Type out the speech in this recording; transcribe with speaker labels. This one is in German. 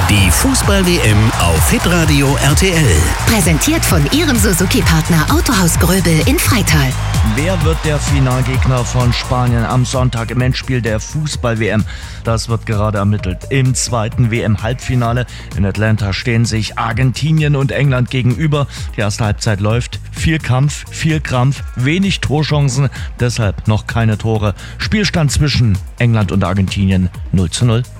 Speaker 1: Die Fußball-WM auf hitradio RTL.
Speaker 2: Präsentiert von Ihrem Suzuki-Partner Autohaus Gröbel in Freital.
Speaker 3: Wer wird der Finalgegner von Spanien am Sonntag im Endspiel der Fußball-WM? Das wird gerade ermittelt. Im zweiten WM-Halbfinale in Atlanta stehen sich Argentinien und England gegenüber. Die erste Halbzeit läuft. Viel Kampf, viel Krampf, wenig Torchancen, deshalb noch keine Tore. Spielstand zwischen England und Argentinien 0:0.